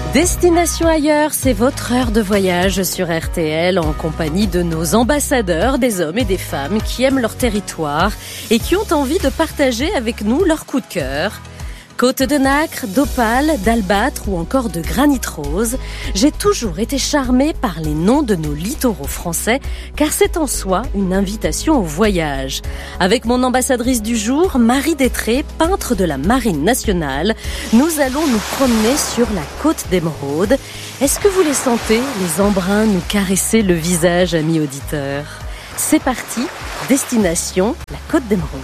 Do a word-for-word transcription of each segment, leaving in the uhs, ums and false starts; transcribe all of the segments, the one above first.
Destination ailleurs, c'est votre heure de voyage sur R T L en compagnie de nos ambassadeurs, des hommes et des femmes qui aiment leur territoire et qui ont envie de partager avec nous leur coup de cœur. Côte de nacre, d'opale, d'albâtre ou encore de granit rose, j'ai toujours été charmée par les noms de nos littoraux français car c'est en soi une invitation au voyage. Avec mon ambassadrice du jour, Marie Détré, peintre de la Marine nationale, nous allons nous promener sur la côte d'Émeraude. Est-ce que vous les sentez, les embruns nous caresser le visage, amis auditeurs ? C'est parti, destination la côte d'Émeraude.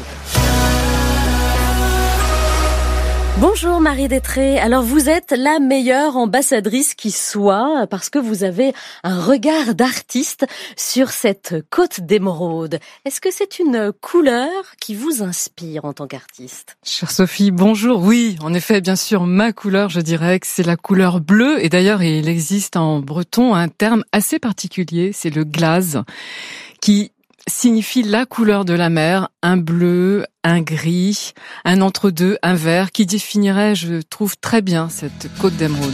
Bonjour Marie Détré, alors vous êtes la meilleure ambassadrice qui soit parce que vous avez un regard d'artiste sur cette côte d'Émeraude. Est-ce que c'est une couleur qui vous inspire en tant qu'artiste ? Chère Sophie, bonjour. Oui, en effet, bien sûr, ma couleur, je dirais que c'est la couleur bleue. Et d'ailleurs, il existe en breton un terme assez particulier, c'est le glaze, qui signifie la couleur de la mer, un bleu, un gris, un entre-deux, un vert, qui définirait, je trouve, très bien cette côte d'Émeraude.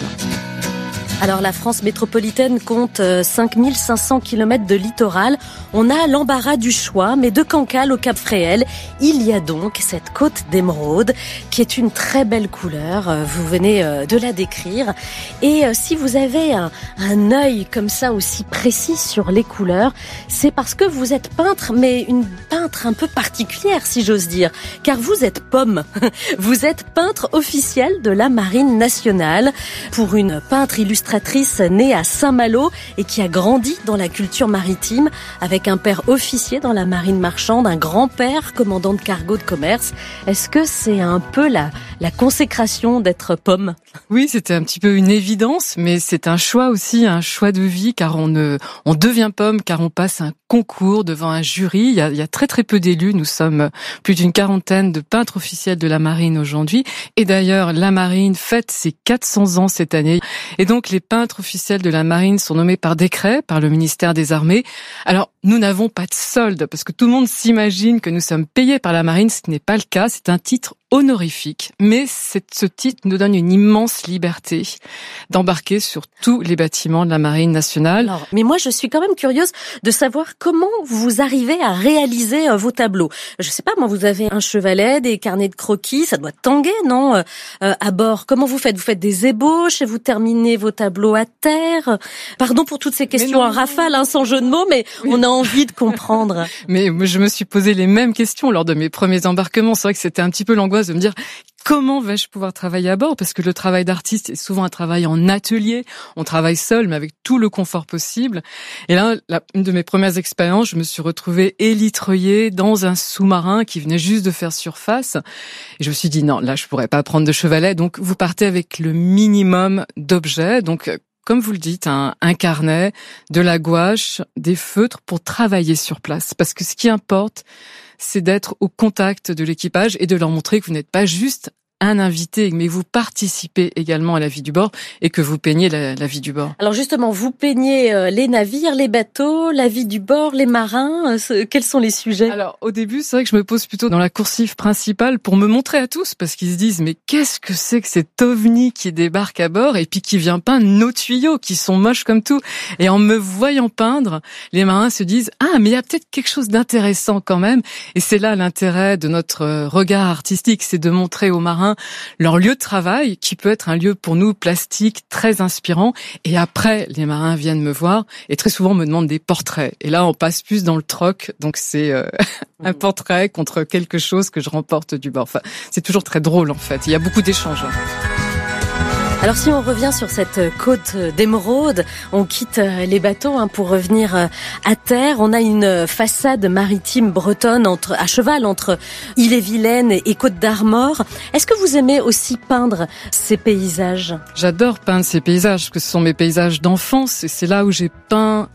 Alors la France métropolitaine compte cinq mille cinq cents kilomètres de littoral. On a l'embarras du choix, mais de Cancale au Cap Fréhel, il y a donc cette côte d'Émeraude qui est une très belle couleur. Vous venez de la décrire. Et si vous avez un, un œil comme ça aussi précis sur les couleurs, c'est parce que vous êtes peintre, mais une peintre un peu particulière, si j'ose dire. Car vous êtes pomme. Vous êtes peintre officiel de la Marine nationale. Pour une peintre illustratrice née à Saint-Malo et qui a grandi dans la culture maritime avec un père officier dans la marine marchande, un grand-père commandant de cargo de commerce. Est-ce que c'est un peu la, la consécration d'être pomme ? Oui, c'était un petit peu une évidence, mais c'est un choix aussi, un choix de vie, car on ne, on devient pomme, car on passe un concours devant un jury. Il y a, il y a très très peu d'élus. Nous sommes plus d'une quarantaine de peintres officiels de la marine aujourd'hui. Et d'ailleurs, la marine fête ses quatre cents ans cette année. Et donc, les peintres officiels de la marine sont nommés par décret, par le ministère des Armées. Alors, nous n'avons pas de solde, parce que tout le monde s'imagine que nous sommes payés par la marine. Ce n'est pas le cas. C'est un titre honorifique, mais c'est, ce titre nous donne une immense liberté d'embarquer sur tous les bâtiments de la Marine nationale. Alors, mais moi, je suis quand même curieuse de savoir comment vous arrivez à réaliser euh, vos tableaux. Je sais pas, moi, vous avez un chevalet, des carnets de croquis, ça doit tanguer, non euh, euh, à bord. Comment vous faites ? Vous faites des ébauches et vous terminez vos tableaux à terre ? Pardon pour toutes ces questions en rafale, hein, sans jeu de mots, mais oui. On a envie de comprendre. Mais je me suis posé les mêmes questions lors de mes premiers embarquements. C'est vrai que c'était un petit peu l'angoisse de me dire comment vais-je pouvoir travailler à bord, parce que le travail d'artiste est souvent un travail en atelier, on travaille seul mais avec tout le confort possible. Et là, la, une de mes premières expériences, je me suis retrouvée élitreillée dans un sous-marin qui venait juste de faire surface et je me suis dit non, là je pourrais pas prendre de chevalet. Donc vous partez avec le minimum d'objets, donc comme vous le dites, un, un carnet, de la gouache, des feutres pour travailler sur place. Parce que ce qui importe, c'est d'être au contact de l'équipage et de leur montrer que vous n'êtes pas juste un invité, mais vous participez également à la vie du bord et que vous peignez la, la vie du bord. Alors justement, vous peignez euh, les navires, les bateaux, la vie du bord, les marins. Euh, quels sont les sujets ? Alors au début, c'est vrai que je me pose plutôt dans la coursive principale pour me montrer à tous, parce qu'ils se disent mais qu'est-ce que c'est que cet ovni qui débarque à bord et puis qui vient peindre nos tuyaux qui sont moches comme tout. Et en me voyant peindre, les marins se disent ah mais il y a peut-être quelque chose d'intéressant quand même. Et c'est là l'intérêt de notre regard artistique, c'est de montrer aux marins leur lieu de travail, qui peut être un lieu pour nous plastique, très inspirant. Et après, les marins viennent me voir et très souvent me demandent des portraits. Et là, on passe plus dans le troc. Donc, c'est euh, un portrait contre quelque chose que je remporte du bord. Enfin, c'est toujours très drôle, en fait. Il y a beaucoup d'échanges. Alors si on revient sur cette côte d'Émeraude, on quitte les bateaux hein, pour revenir à terre. On a une façade maritime bretonne entre, à cheval entre Ille-et-Vilaine et Côte d'Armor. Est-ce que vous aimez aussi peindre ces paysages ? J'adore peindre ces paysages, parce que ce sont mes paysages d'enfance et c'est là où j'ai peint mes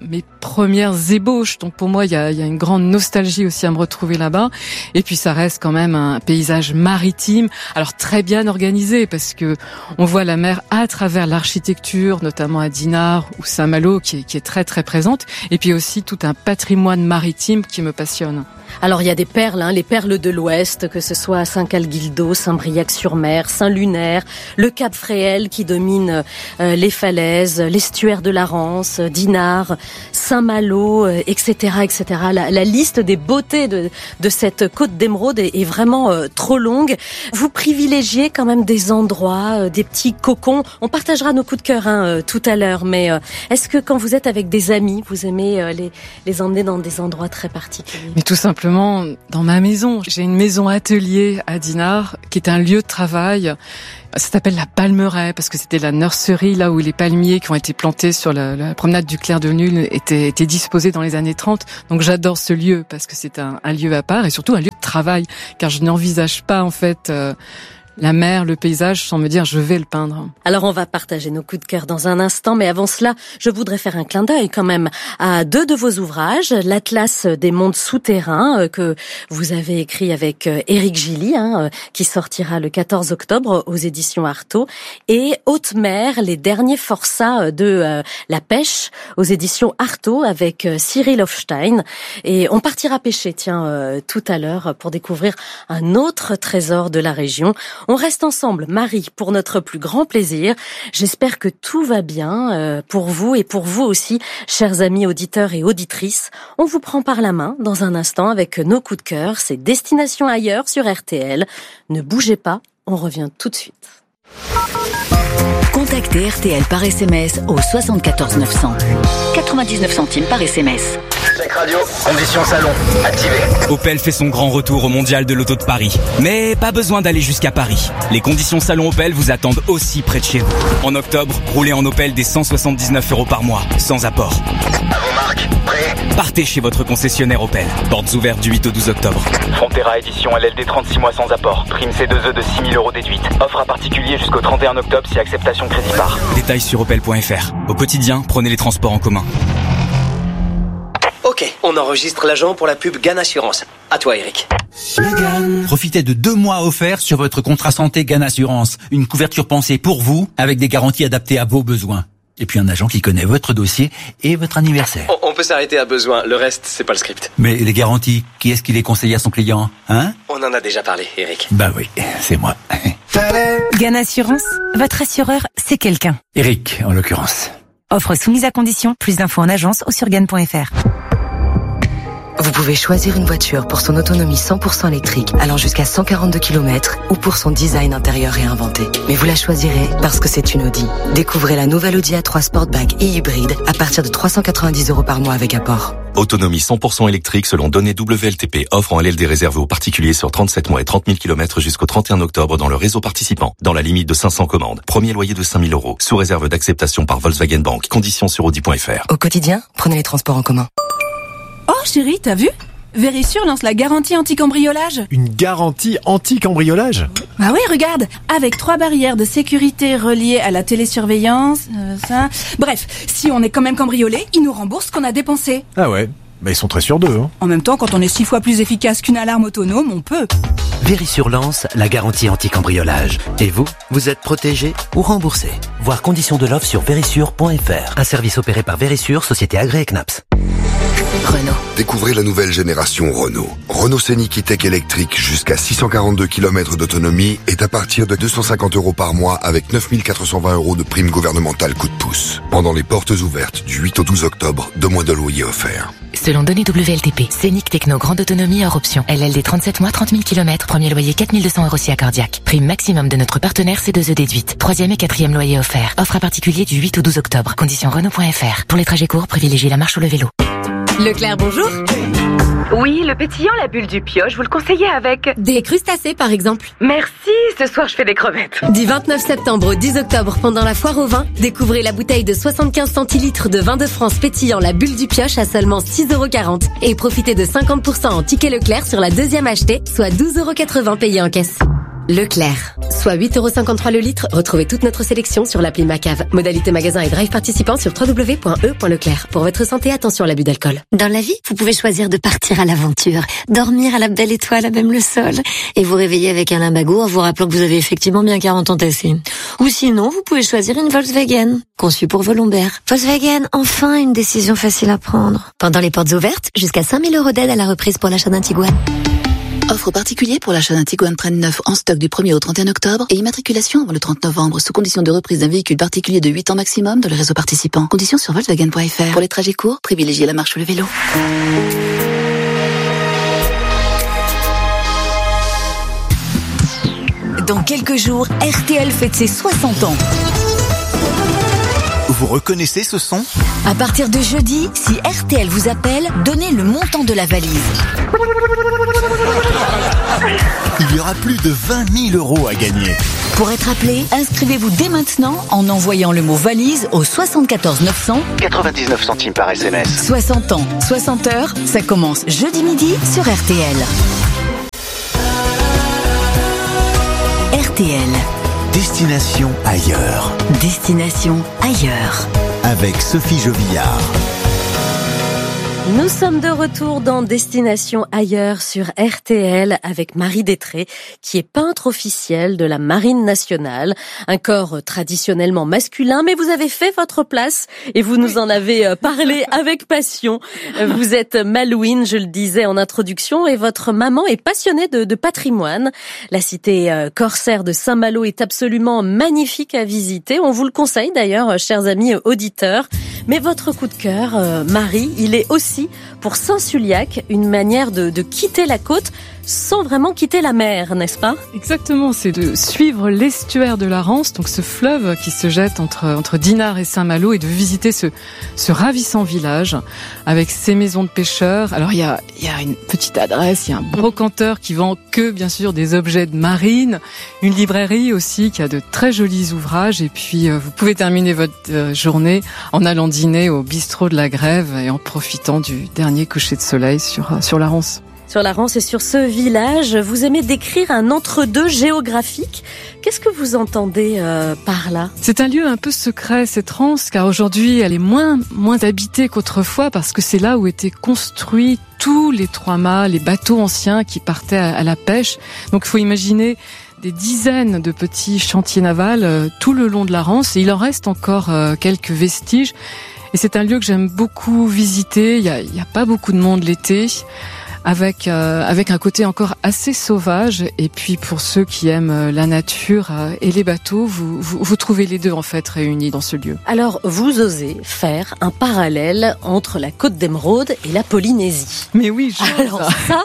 premières ébauches. Donc pour moi, il y a, il y a une grande nostalgie aussi à me retrouver là-bas. Et puis ça reste quand même un paysage maritime, alors très bien organisé parce que on voit la mer à travers l'architecture, notamment à Dinard ou Saint-Malo, qui est, qui est très très présente. Et puis aussi tout un patrimoine maritime qui me passionne. Alors il y a des perles, hein, les perles de l'Ouest, que ce soit à Saint-Calguildo, Saint-Briac-sur-Mer, Saint-Lunaire, le Cap Fréhel qui domine euh, les falaises, l'estuaire de la Rance, Dinard, Saint-Malo, euh, et cetera, et cetera. La, la liste des beautés de, de cette côte d'émeraude est, est vraiment euh, trop longue. Vous privilégiez quand même des endroits, euh, des petits cocons. On partagera nos coups de cœur hein, euh, tout à l'heure, mais euh, est-ce que quand vous êtes avec des amis, vous aimez euh, les, les emmener dans des endroits très particuliers? Mais tout simplement dans ma maison. J'ai une maison atelier à Dinard qui est un lieu de travail. Ça s'appelle la Palmeraie parce que c'était la nurserie là où les palmiers qui ont été plantés sur la, la promenade du Clair de Lune étaient, étaient disposés dans les années trente. Donc j'adore ce lieu parce que c'est un, un lieu à part et surtout un lieu de travail car je n'envisage pas en fait euh, la mer, le paysage, sans me dire je vais le peindre. Alors on va partager nos coups de cœur dans un instant, mais avant cela, je voudrais faire un clin d'œil quand même à deux de vos ouvrages, l'Atlas des mondes souterrains euh, que vous avez écrit avec euh, Éric Gilly, hein, euh, qui sortira le quatorze octobre aux éditions Artaud, et Haute Mer, les derniers forçats de euh, la pêche aux éditions Artaud avec euh, Cyril Hofstein. Et on partira pêcher, tiens, euh, tout à l'heure pour découvrir un autre trésor de la région. On reste ensemble, Marie, pour notre plus grand plaisir. J'espère que tout va bien euh, pour vous et pour vous aussi, chers amis auditeurs et auditrices. On vous prend par la main dans un instant avec nos coups de cœur. C'est Destination ailleurs sur R T L. Ne bougez pas, on revient tout de suite. Contactez R T L par S M S au soixante-quatorze neuf cents. quatre-vingt-dix-neuf centimes par S M S. Check radio, conditions salon, activé. Opel fait son grand retour au Mondial de l'Auto de Paris. Mais pas besoin d'aller jusqu'à Paris. Les conditions salon Opel vous attendent aussi près de chez vous. En octobre, roulez en Opel des cent soixante-dix-neuf euros par mois, sans apport. À vos marques, prêt? Partez chez votre concessionnaire Opel. Portes ouvertes du huit au douze octobre. Frontera édition L L D trente-six mois sans apport. Prime C deux E de six mille euros déduite. Offre à particulier jusqu'au trente et un octobre si acceptation crédit par. Détails sur opel point f r. Au quotidien, prenez les transports en commun. Ok, on enregistre l'agent pour la pub GAN Assurance. À toi, Eric. Profitez de deux mois offerts sur votre contrat santé GAN Assurance. Une couverture pensée pour vous, avec des garanties adaptées à vos besoins. Et puis un agent qui connaît votre dossier et votre anniversaire. On, on peut s'arrêter à besoin, le reste, c'est pas le script. Mais les garanties, qui est-ce qui les conseille à son client, hein? On en a déjà parlé, Eric. Bah oui, c'est moi. GAN Assurance, votre assureur, c'est quelqu'un. Eric, en l'occurrence. Offre soumise à condition, plus d'infos en agence ou sur GAN point f r. Vous pouvez choisir une voiture pour son autonomie cent pour cent électrique allant jusqu'à cent quarante-deux kilomètres ou pour son design intérieur réinventé. Mais vous la choisirez parce que c'est une Audi. Découvrez la nouvelle Audi A trois Sportback et hybride à partir de trois cent quatre-vingt-dix euros par mois avec apport. Autonomie cent pour cent électrique selon données W L T P. Offre en L L D réservée aux particuliers sur trente-sept mois et trente mille kilomètres jusqu'au trente et un octobre dans le réseau participant. Dans la limite de cinq cents commandes. Premier loyer de cinq mille euros. Sous réserve d'acceptation par Volkswagen Bank. Conditions sur audi point f r. Au quotidien, prenez les transports en commun. Oh chérie, t'as vu ? Vérissure lance la garantie anti-cambriolage. Une garantie anti-cambriolage ? Bah oui, regarde, avec trois barrières de sécurité reliées à la télésurveillance, euh, ça... Bref, si on est quand même cambriolé, ils nous remboursent ce qu'on a dépensé. Ah ouais, bah ils sont très sûrs d'eux. Hein. En même temps, quand on est six fois plus efficace qu'une alarme autonome, on peut. Vérissure lance la garantie anti-cambriolage. Et vous, vous êtes protégé ou remboursé. Voir conditions de l'offre sur vérissure point f r. Un service opéré par Vérissure, société agréée C N A P S. Renault. Découvrez la nouvelle génération Renault. Renault Scénic E-Tech électrique jusqu'à six cent quarante-deux kilomètres d'autonomie est à partir de deux cent cinquante euros par mois avec neuf mille quatre cent vingt euros de prime gouvernementale coup de pouce. Pendant les portes ouvertes du huit au douze octobre, deux mois de loyer offerts. Selon données W L T P, Scénic Techno grande autonomie hors option. L L D trente-sept mois, trente mille kilomètres, premier loyer quatre mille deux cents euros si accordiaque. Prime maximum de notre partenaire C deux E déduite. Troisième et quatrième loyer offert. Offre à particulier du huit au douze octobre. Conditions Renault point f r. Pour les trajets courts, privilégiez la marche ou le vélo. Leclerc, bonjour. Oui, le pétillant, la bulle du pioche, vous le conseillez avec... Des crustacés, par exemple. Merci, ce soir je fais des crevettes. Du vingt-neuf septembre au dix octobre, pendant la foire au vin, découvrez la bouteille de soixante-quinze centilitres de vin de France pétillant, la bulle du pioche à seulement six euros quarante. Et profitez de cinquante pour cent en ticket Leclerc sur la deuxième achetée, soit douze euros quatre-vingts payés en caisse. Leclerc. Soit huit euros cinquante-trois le litre. Retrouvez toute notre sélection sur l'appli Macave. Modalité magasin et drive participant sur w w w point e point leclerc. Pour votre santé, attention à l'abus d'alcool. Dans la vie, vous pouvez choisir de partir à l'aventure, dormir à la belle étoile à même le sol, et vous réveiller avec un limbago en vous rappelant que vous avez effectivement bien quarante ans tassés. Ou sinon, vous pouvez choisir une Volkswagen, conçue pour vos lombaires. Volkswagen, enfin une décision facile à prendre. Pendant les portes ouvertes, jusqu'à cinq mille euros d'aide à la reprise pour l'achat d'un Tiguan. Offre particulier pour l'achat d'un Tiguan Trend neuf en stock du premier au trente et un octobre et immatriculation avant le trente novembre sous condition de reprise d'un véhicule particulier de huit ans maximum dans le réseau participant. Conditions sur Volkswagen point f r. Pour les trajets courts, privilégiez la marche ou le vélo. Dans quelques jours, R T L fête ses soixante ans. Vous reconnaissez ce son ? À partir de jeudi, si R T L vous appelle, donnez le montant de la valise. Il y aura plus de vingt mille euros à gagner. Pour être appelé, inscrivez-vous dès maintenant en envoyant le mot valise au soixante-quatorze neuf cents. quatre-vingt-dix-neuf centimes par S M S. soixante ans, soixante heures, ça commence jeudi midi sur R T L. R T L. Destination ailleurs. Destination ailleurs. Avec Sophie Jovillard. Nous sommes de retour dans Destination ailleurs sur R T L avec Marie Détré, qui est peintre officielle de la Marine nationale. Un corps traditionnellement masculin, mais vous avez fait votre place et vous nous en avez parlé avec passion. Vous êtes malouine, je le disais en introduction, et votre maman est passionnée de, de patrimoine. La cité corsaire de Saint-Malo est absolument magnifique à visiter. On vous le conseille d'ailleurs, chers amis auditeurs. Mais votre coup de cœur, euh, Marie, il est aussi pour Saint-Suliac, une manière de, de quitter la côte sans vraiment quitter la mer, n'est-ce pas ? Exactement, c'est de suivre l'estuaire de la Rance, donc ce fleuve qui se jette entre, entre Dinard et Saint-Malo, et de visiter ce, ce ravissant village avec ses maisons de pêcheurs. Alors il y a, il y a une petite adresse, il y a un brocanteur qui vend que bien sûr des objets de marine, une librairie aussi qui a de très jolis ouvrages, et puis euh, vous pouvez terminer votre euh, journée en allant dîner au bistrot de la Grève et en profitant du dernier coucher de soleil sur, euh, sur la Rance. Sur la Rance et sur ce village, vous aimez décrire un entre-deux géographique. Qu'est-ce que vous entendez euh, par là ? C'est un lieu un peu secret, cette Rance, car aujourd'hui elle est moins moins habitée qu'autrefois, parce que c'est là où étaient construits tous les trois-mâts, les bateaux anciens qui partaient à, à la pêche. Donc il faut imaginer des dizaines de petits chantiers navals euh, tout le long de la Rance, et il en reste encore euh, quelques vestiges. Et c'est un lieu que j'aime beaucoup visiter. Il y a, il y a pas beaucoup de monde l'été, avec euh, avec un côté encore assez sauvage. Et puis pour ceux qui aiment euh, la nature euh, et les bateaux, vous, vous vous trouvez les deux en fait réunis dans ce lieu. Alors vous osez faire un parallèle entre la Côte d'Émeraude et la Polynésie. Mais oui, je alors ça,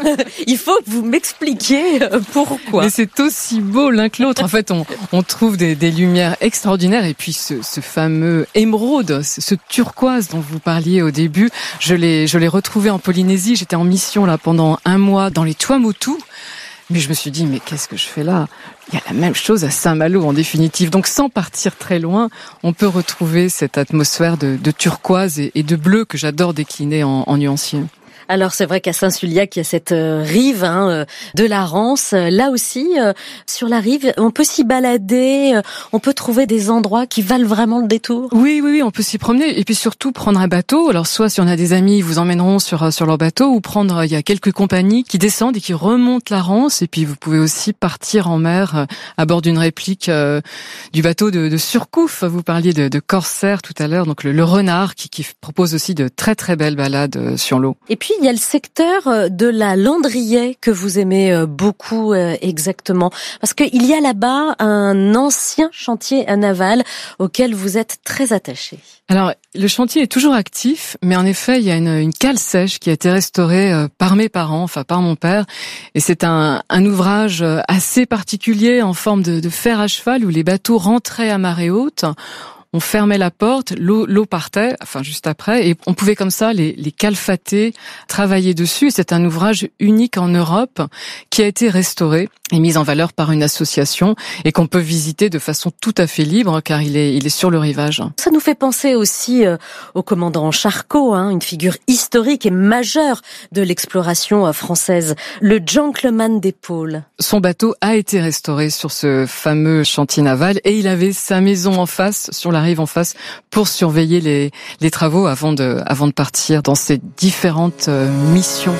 il faut que vous m'expliquiez pourquoi. Mais c'est aussi beau l'un que l'autre. En fait, on on trouve des des lumières extraordinaires, et puis ce ce fameux émeraude, ce turquoise dont vous parliez au début, je l'ai je l'ai retrouvé en Polynésie. J'étais en mission là pendant un mois dans les Tuamotu, mais je me suis dit mais qu'est-ce que je fais là ? Il y a la même chose à Saint-Malo en définitive. Donc sans partir très loin, on peut retrouver cette atmosphère de, de turquoise et, et de bleu que j'adore décliner en, en nuancier. Alors c'est vrai qu'à Saint-Suliac, il y a cette rive hein, de la Rance. Là aussi, sur la rive, on peut s'y balader, on peut trouver des endroits qui valent vraiment le détour. Oui, oui, oui, on peut s'y promener, et puis surtout prendre un bateau. Alors soit si on a des amis, ils vous emmèneront sur sur leur bateau, ou prendre, il y a quelques compagnies qui descendent et qui remontent la Rance, et puis vous pouvez aussi partir en mer à bord d'une réplique euh, du bateau de, de Surcouf. Vous parliez de, de Corsair tout à l'heure, donc le, le Renard qui, qui propose aussi de très très belles balades sur l'eau. Et puis il y a le secteur de la Landriais que vous aimez beaucoup euh, exactement, parce qu'il y a là-bas un ancien chantier naval auquel vous êtes très attaché. Alors le chantier est toujours actif, mais en effet il y a une, une cale sèche qui a été restaurée euh, par mes parents, enfin par mon père, et c'est un, un ouvrage assez particulier en forme de, de fer à cheval où les bateaux rentraient à marée haute. on fermait la porte, l'eau, l'eau partait, enfin juste après, et on pouvait comme ça les, les calfater, travailler dessus. C'est un ouvrage unique en Europe qui a été restauré et mis en valeur par une association et qu'on peut visiter de façon tout à fait libre car il est, il est sur le rivage. Ça nous fait penser aussi euh, au commandant Charcot, hein, une figure historique et majeure de l'exploration euh, française, le gentleman des pôles. Son bateau a été restauré sur ce fameux chantier naval et il avait sa maison en face, sur la rive en face, pour surveiller les, les travaux avant de, avant de partir dans ces différentes euh, missions.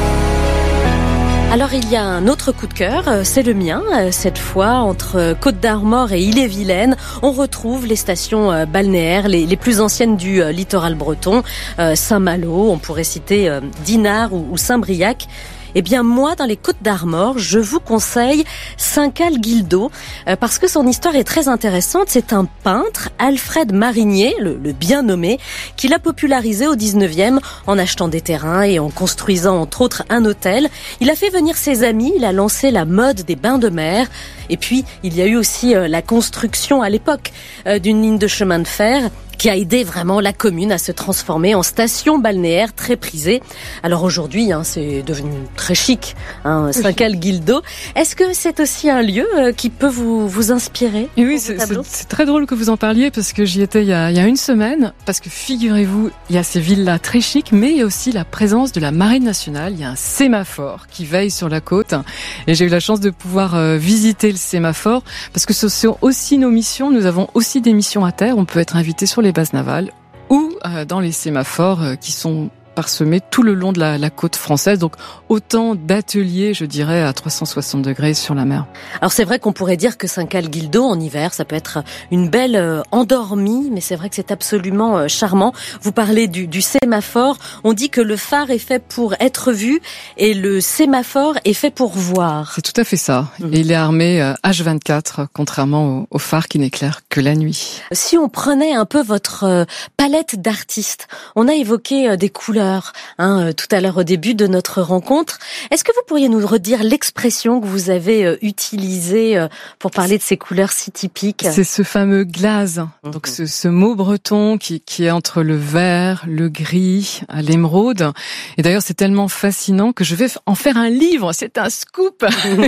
Alors il y a un autre coup de cœur, c'est le mien. Cette fois, entre Côte-d'Armor et Ille-et-Vilaine, on retrouve les stations balnéaires les, les plus anciennes du littoral breton. Saint-Malo, on pourrait citer Dinard ou, ou Saint-Briac. Eh bien, moi, dans les Côtes-d'Armor, je vous conseille Saint-Call-Guildo, euh, parce que son histoire est très intéressante. C'est un peintre, Alfred Marinier, le, le bien nommé, qui l'a popularisé au dix-neuvième en achetant des terrains et en construisant, entre autres, un hôtel. Il a fait venir ses amis, il a lancé la mode des bains de mer. Et puis, il y a eu aussi euh, la construction, à l'époque, euh, d'une ligne de chemin de fer qui a aidé vraiment la commune à se transformer en station balnéaire très prisée. Alors aujourd'hui, hein, c'est devenu très chic, hein, Saint-Call-Guildo. Est-ce que c'est aussi un lieu euh, qui peut vous, vous inspirer? Et oui, c'est, c'est, c'est très drôle que vous en parliez parce que j'y étais il y a, il y a une semaine. Parce que figurez-vous, il y a ces villes-là très chic, mais il y a aussi la présence de la Marine nationale. Il y a un sémaphore qui veille sur la côte. Et j'ai eu la chance de pouvoir euh, visiter le sémaphore parce que ce sont aussi nos missions. Nous avons aussi des missions à terre. On peut être invité sur les bases navales ou euh, dans les sémaphores euh, qui sont parsemés tout le long de la, la côte française. Donc autant d'ateliers, je dirais, à trois cent soixante degrés sur la mer. Alors c'est vrai qu'on pourrait dire que Saint-Call-Guildo en hiver, ça peut être une belle euh, endormie, mais c'est vrai que c'est absolument euh, charmant. Vous parlez du, du sémaphore. On dit que le phare est fait pour être vu et le sémaphore est fait pour voir. C'est tout à fait ça. Mmh. Et il est armé euh, H vingt-quatre, contrairement au, au phare qui n'éclaire que la nuit. Si on prenait un peu votre euh, palette d'artistes, on a évoqué euh, des couleurs Hein, tout à l'heure au début de notre rencontre. Est-ce que vous pourriez nous redire l'expression que vous avez euh, utilisée euh, pour parler de ces couleurs si typiques? C'est ce fameux glaze, mmh. donc ce, ce mot breton qui, qui est entre le vert, le gris, l'émeraude. Et d'ailleurs, c'est tellement fascinant que je vais en faire un livre. C'est un scoop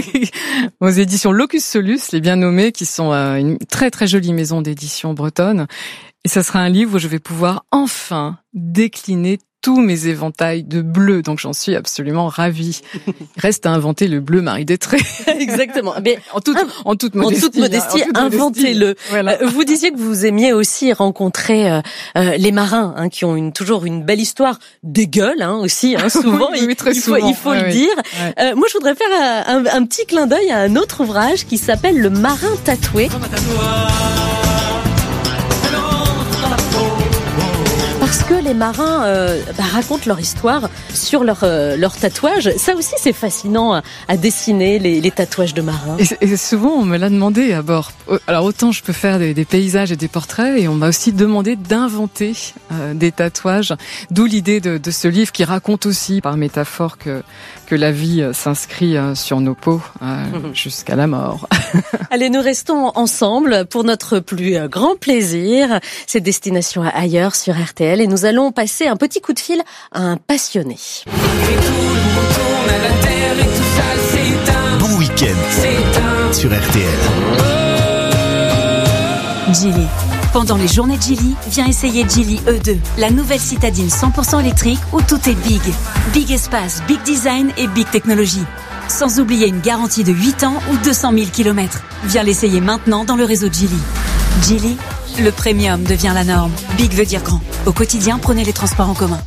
aux éditions Locus Solus, les bien nommés, qui sont euh, une très très jolie maison d'édition bretonne. Et ça sera un livre où je vais pouvoir enfin décliner tous mes éventails de bleu, donc j'en suis absolument ravie. Il reste à inventer le bleu Marie Détré. Exactement. Mais en toute, en toute modestie, en toute modestie, hein, inventez-le. Voilà. Euh, vous disiez que vous aimiez aussi rencontrer euh, euh, les marins, hein, qui ont une, toujours une belle histoire, des gueules, hein, aussi, hein, souvent. oui, oui, très il, souvent. faut, il faut ouais, le ouais. dire. Ouais. Euh, moi, je voudrais faire un, un, un petit clin d'œil à un autre ouvrage qui s'appelle Le Marin tatoué. Parce que les marins euh, bah, racontent leur histoire sur leur euh, leur tatouage. Ça aussi, c'est fascinant à, à dessiner les, les tatouages de marins. Et, et souvent, on me l'a demandé à bord. Alors autant je peux faire des, des paysages et des portraits, et on m'a aussi demandé d'inventer euh, des tatouages. D'où l'idée de, de ce livre qui raconte aussi, par métaphore, que que la vie euh, s'inscrit euh, sur nos peaux euh, mmh. jusqu'à la mort. Allez, nous restons ensemble pour notre plus grand plaisir. C'est Destination ailleurs sur R T L. Et nous allons passer un petit coup de fil à un passionné. Bon week-end sur R T L. Geely. Pendant les journées de Geely, viens essayer Geely E deux, la nouvelle citadine cent pour cent électrique où tout est big. Big espace, big design et big technologie. Sans oublier une garantie de huit ans ou deux cent mille kilomètres. Viens l'essayer maintenant dans le réseau Geely. Geely, le premium devient la norme. Big veut dire grand. Au quotidien, prenez les transports en commun.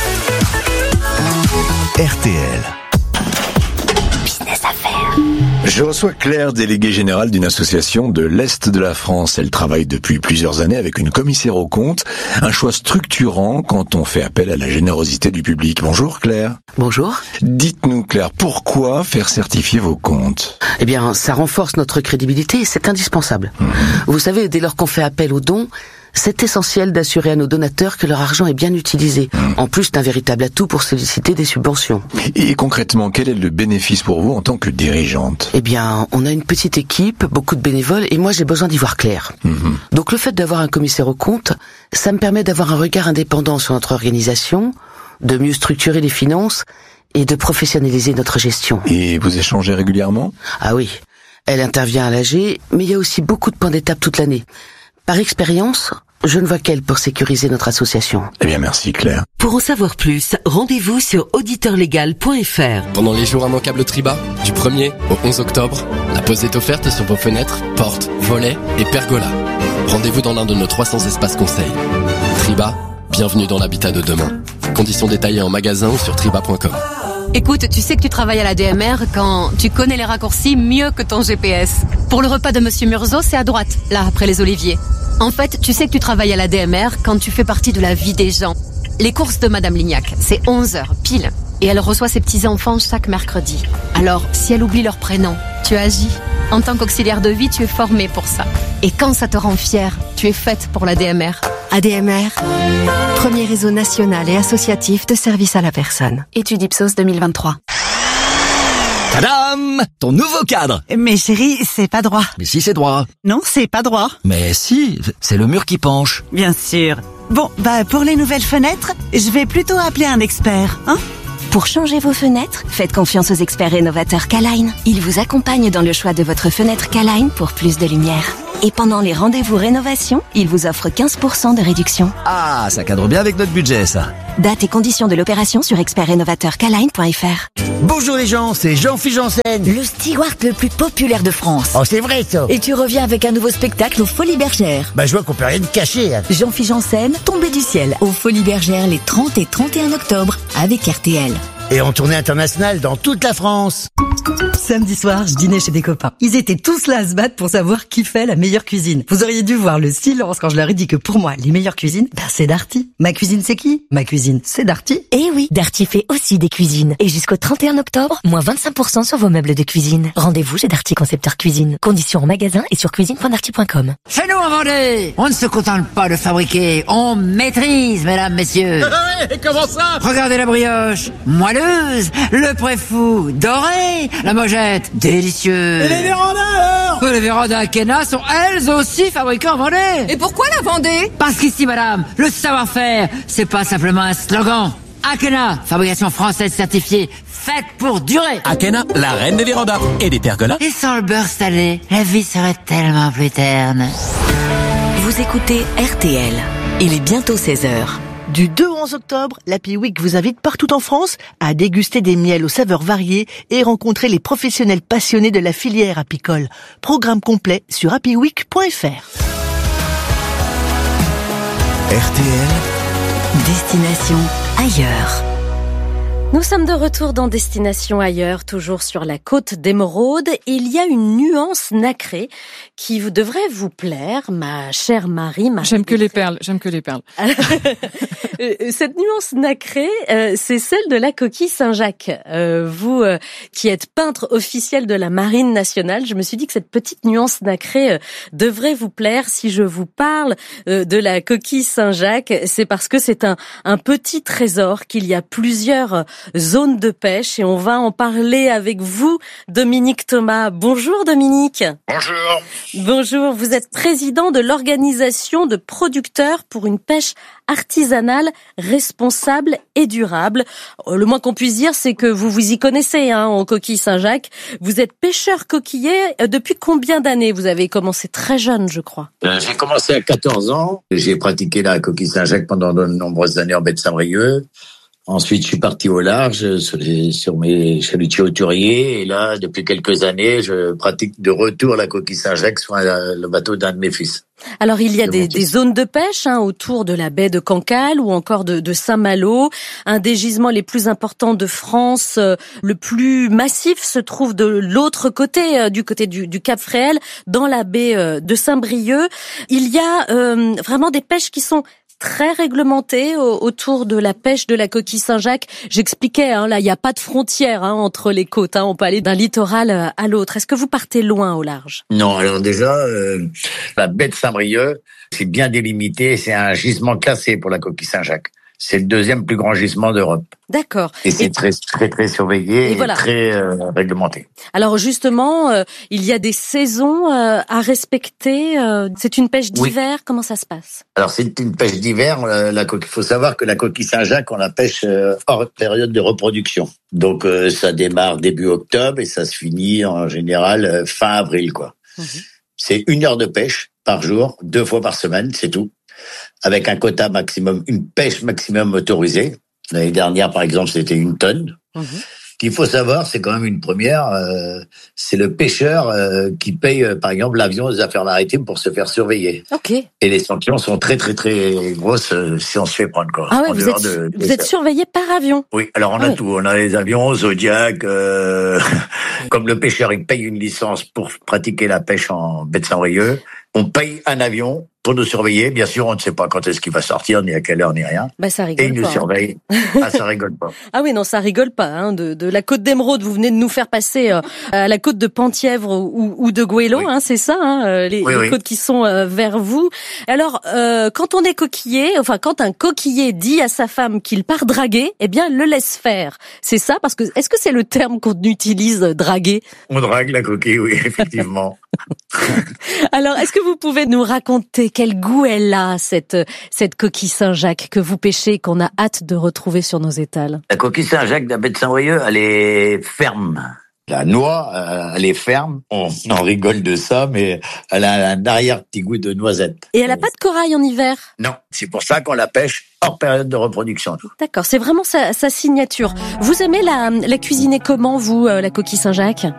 R T L. Business Affaires. Je reçois Claire, déléguée générale d'une association de l'Est de la France. Elle travaille depuis plusieurs années avec une commissaire aux comptes, un choix structurant quand on fait appel à la générosité du public. Bonjour Claire. Bonjour. Dites-nous Claire, pourquoi faire certifier vos comptes ? Eh bien, ça renforce notre crédibilité et c'est indispensable. Mmh. Vous savez, dès lors qu'on fait appel aux dons, C'est essentiel d'assurer à nos donateurs que leur argent est bien utilisé. En plus, c'est un véritable atout pour solliciter des subventions. Et concrètement, quel est le bénéfice pour vous en tant que dirigeante? Eh bien, on a une petite équipe, beaucoup de bénévoles, et moi j'ai besoin d'y voir clair. Mmh. Donc le fait d'avoir un commissaire aux comptes, ça me permet d'avoir un regard indépendant sur notre organisation, de mieux structurer les finances et de professionnaliser notre gestion. Et vous échangez régulièrement? Ah oui, elle intervient à l'A G, mais il y a aussi beaucoup de points d'étape toute l'année. Par expérience, je ne vois qu'elle pour sécuriser notre association. Eh bien, merci Claire. Pour en savoir plus, rendez-vous sur auditeur légal point f r. Pendant les jours immanquables Triba, du premier au onze octobre, la pause est offerte sur vos fenêtres, portes, volets et pergolas. Rendez-vous dans l'un de nos trois cents espaces conseils. Triba, bienvenue dans l'habitat de demain. Conditions détaillées en magasin ou sur triba point com. Écoute, tu sais que tu travailles à la D M R quand tu connais les raccourcis mieux que ton G P S. Pour le repas de Monsieur Murzo, c'est à droite, là, après les oliviers. En fait, tu sais que tu travailles à la D M R quand tu fais partie de la vie des gens. Les courses de Madame Lignac, c'est onze heures, pile. Et elle reçoit ses petits-enfants chaque mercredi. Alors, si elle oublie leur prénom, tu agis. En tant qu'auxiliaire de vie, tu es formé pour ça. Et quand ça te rend fière, tu es faite pour la D M R. A D M R, premier réseau national et associatif de services à la personne. Étude Ipsos deux mille vingt-trois. Tadam! Ton nouveau cadre! Mais chérie, c'est pas droit. Mais si, c'est droit. Non, c'est pas droit. Mais si, c'est le mur qui penche. Bien sûr. Bon, bah pour les nouvelles fenêtres, je vais plutôt appeler un expert, hein? Pour changer vos fenêtres, faites confiance aux experts rénovateurs K-Line. Ils vous accompagnent dans le choix de votre fenêtre K-Line pour plus de lumière. Et pendant les rendez-vous rénovation, ils vous offrent quinze pour cent de réduction. Ah, ça cadre bien avec notre budget, ça. Date et conditions de l'opération sur expert rénovateur K line point f r. Bonjour les gens, c'est Jean-Philippe Janssen. Le steward le plus populaire de France. Oh, c'est vrai ça. Et tu reviens avec un nouveau spectacle aux Folies Bergères. Bah, je vois qu'on peut rien cacher. Hein. Jean-Philippe Janssen, tombé du ciel, aux Folies Bergères les trente et trente et un octobre, avec R T L. Et en tournée internationale dans toute la France. Samedi soir, je dînais chez des copains. Ils étaient tous là à se battre pour savoir qui fait la meilleure cuisine. Vous auriez dû voir le silence quand je leur ai dit que pour moi, les meilleures cuisines, ben c'est Darty. Ma cuisine, c'est qui? Ma cuisine, c'est Darty. Eh oui, Darty fait aussi des cuisines. Et jusqu'au trente et un octobre, moins vingt-cinq pour cent sur vos meubles de cuisine. Rendez-vous chez Darty Concepteur Cuisine. Conditions en magasin et sur cuisine point darty point com. Chez nous en Vendée, on ne se contente pas de fabriquer, on maîtrise, mesdames, messieurs. Comment ça? Regardez la brioche, moelleuse, le préfou, doré, la mojette, délicieuse. Et les vérandas alors? Les vérandas Akena sont elles aussi fabriquées en Vendée. Et pourquoi la Vendée? Parce qu'ici, madame, le savoir-faire, c'est pas simplement un slogan. Akena, fabrication française certifiée, faite pour durer. Akena, la reine des vérandas et des pergolas. Et sans le beurre salé, la vie serait tellement plus terne. Vous écoutez R T L. Il est bientôt seize heures. Du deux au onze octobre, l'Happy Week vous invite partout en France à déguster des miels aux saveurs variées et rencontrer les professionnels passionnés de la filière apicole. Programme complet sur happy week point f r. R T L. Destination ailleurs. Nous sommes de retour dans Destination ailleurs, toujours sur la côte d'Émeraude. Il y a une nuance nacrée qui vous devrait vous plaire, ma chère Marie. Marie j'aime que les perles, j'aime que les perles. Cette nuance nacrée, euh, c'est celle de la coquille Saint-Jacques. Euh, vous euh, qui êtes peintre officiel de la Marine nationale, je me suis dit que cette petite nuance nacrée euh, devrait vous plaire. Si je vous parle euh, de la coquille Saint-Jacques, c'est parce que c'est un, un petit trésor, qu'il y a plusieurs euh, zones de pêche et on va en parler avec vous, Dominique Thomas. Bonjour Dominique. Bonjour. Bonjour, vous êtes président de l'organisation de producteurs pour une pêche artisanale, responsable et durable. Le moins qu'on puisse dire, c'est que vous vous y connaissez hein, en coquille Saint-Jacques. Vous êtes pêcheur coquillier. Depuis combien d'années? Vous avez commencé très jeune, je crois. Euh, j'ai commencé à quatorze ans. J'ai pratiqué la coquille Saint-Jacques pendant de nombreuses années en baie de Saint-Brieuc. Ensuite, je suis parti au large sur, les, sur mes chalutiers hauturiers. Et là, depuis quelques années, je pratique de retour la coquille Saint-Jacques sur un, le bateau d'un de mes fils. Alors, il y a des, des zones de pêche hein, autour de la baie de Cancale ou encore de, de Saint-Malo. Un des gisements les plus importants de France, euh, le plus massif, se trouve de l'autre côté, euh, du côté du, du Cap Fréhel, dans la baie euh, de Saint-Brieuc. Il y a euh, vraiment des pêches qui sont très réglementé au, autour de la pêche de la coquille Saint-Jacques. J'expliquais, hein, là, il n'y a pas de frontière hein, entre les côtes. Hein, on peut aller d'un littoral à l'autre. Est-ce que vous partez loin au large? Non, alors déjà, euh, la baie de Saint-Brieuc, c'est bien délimité. C'est un gisement classé pour la coquille Saint-Jacques. C'est le deuxième plus grand gisement d'Europe. D'accord. Et c'est et très, très, très surveillé et, et voilà. très euh, réglementé. Alors justement, euh, il y a des saisons euh, à respecter. Euh, c'est une pêche d'hiver. Oui. Comment ça se passe? Alors c'est une pêche d'hiver. Euh, la coquille, il faut savoir que la coquille Saint-Jacques, on la pêche euh, hors période de reproduction. Donc euh, ça démarre début octobre et ça se finit en général euh, fin avril, quoi. Mmh. C'est une heure de pêche par jour, deux fois par semaine, c'est tout. Avec un quota maximum, une pêche maximum autorisée. L'année dernière, par exemple, c'était une tonne. Mmh. Ce qu'il faut savoir, c'est quand même une première, euh, c'est le pêcheur euh, qui paye, euh, par exemple, l'avion des affaires maritimes pour se faire surveiller. Ok. Et les sanctions sont très, très, très grosses euh, si on se fait prendre. Quoi, ah ouais, vous êtes, de, vous êtes surveillé par avion? Oui, alors on ah a ouais. tout. On a les avions, Zodiac, euh, comme le pêcheur, il paye une licence pour pratiquer la pêche en baie de Saint-Brieuc. On paye un avion pour nous surveiller. Bien sûr, on ne sait pas quand est-ce qu'il va sortir, ni à quelle heure, ni rien. Bah, ça rigole Et il nous pas, surveille. Hein. Ah, ça rigole pas. Ah oui, non, ça rigole pas. Hein. De, de la côte d'Émeraude, vous venez de nous faire passer euh, à la côte de Penthièvre ou, ou de Goëlo, oui. hein, c'est ça, hein, les, oui, les oui. côtes qui sont euh, vers vous. Alors, euh, quand on est coquillé, enfin, quand un coquillé dit à sa femme qu'il part draguer, eh bien, le laisse faire. C'est ça, parce que est-ce que c'est le terme qu'on utilise, draguer? On drague la coquille, oui, effectivement. Alors, est-ce que vous pouvez nous raconter quel goût elle a, cette, cette coquille Saint-Jacques que vous pêchez et qu'on a hâte de retrouver sur nos étals? La coquille Saint-Jacques de la baie de Saint-Brieuc, elle est ferme. La noix, euh, elle est ferme. On en rigole de ça, mais elle a un arrière petit goût de noisette. Et elle a pas de corail en hiver? Non, c'est pour ça qu'on la pêche hors période de reproduction. D'accord, c'est vraiment sa, sa signature. Vous aimez la, la cuisiner comment, vous, la coquille Saint-Jacques?